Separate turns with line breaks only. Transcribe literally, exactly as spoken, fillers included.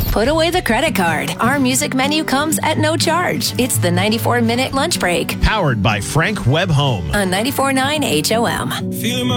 Put away the credit card. Our music menu comes at no charge. It's the ninety-four minute lunch break
Powered by Frank Webb Home.
on ninety-four point nine H O M.
Feeling my